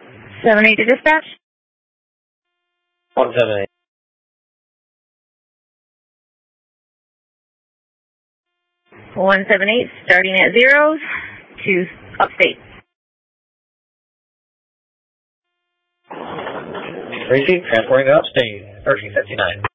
7-8 to dispatch. 178. 178, starting at zeros to upstate. Tracy, transporting to upstate, 1359.